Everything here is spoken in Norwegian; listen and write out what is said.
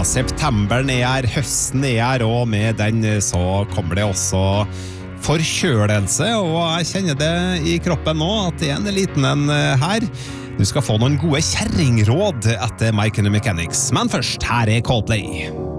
septemberen her, høsten her, og med den så kommer det også forkjølelse, og jeg kjenner det i kroppen nå, at det en liten en her. Du skal få noen gode kjerringråd etter My Chemical Mechanics, men først, her Coldplay.